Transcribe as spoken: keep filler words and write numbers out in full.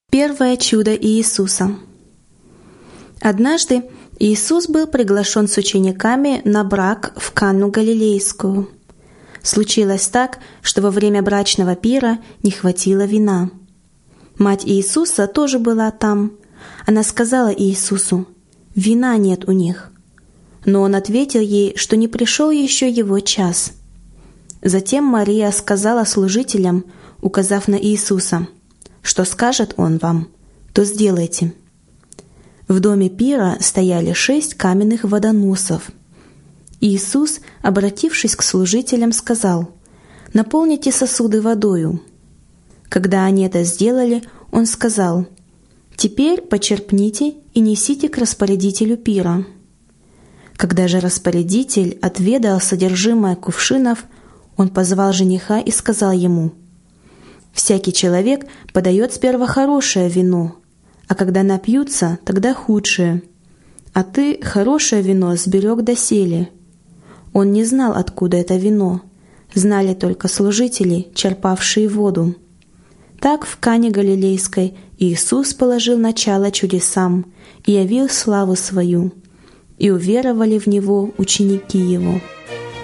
Первое чудо Иисуса. Однажды Иисус был приглашен с учениками на брак в Канну Галилейскую. Случилось так, что во время брачного пира не хватило вина. Мать Иисуса тоже была там. Она сказала Иисусу: «Вина нет у них». Но он ответил ей, что не пришел еще его час. Затем Мария сказала служителям, указав на Иисуса: «Что скажет он вам, то сделайте». В доме пира стояли шесть каменных водоносов. Иисус, обратившись к служителям, сказал: «Наполните сосуды водою». Когда они это сделали, он сказал: «Теперь почерпните и несите к распорядителю пира». Когда же распорядитель отведал содержимое кувшинов, он позвал жениха и сказал ему: «Всякий человек подает сперва хорошее вино, а когда напьются, тогда худшее. А ты хорошее вино сберег доселе». Он не знал, откуда это вино, знали только служители, черпавшие воду. Так в Кане Галилейской Иисус положил начало чудесам и явил славу свою, и уверовали в Него ученики Его.